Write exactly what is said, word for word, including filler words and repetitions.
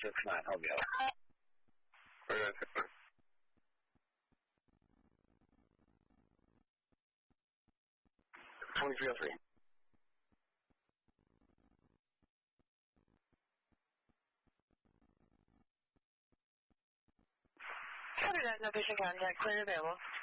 six nine, I'll go. Roger, six nine. twenty-three oh three. Copy that, no patient contact, clear available.